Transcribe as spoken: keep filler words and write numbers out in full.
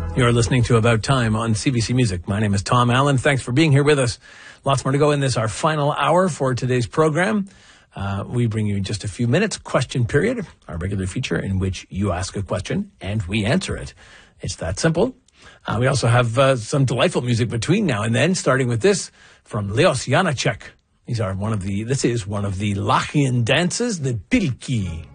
You're listening to About Time on C B C Music. My name is Tom Allen. Thanks for being here with us. Lots more to go in this, our final hour for today's program. Uh, we bring you in just a few minutes, question period, our regular feature in which you ask a question and we answer it. It's that simple. Uh, we also have uh, some delightful music between now and then, starting with this from Leos Janáček. These are one of the, this is one of the Lachian dances, the Pilki.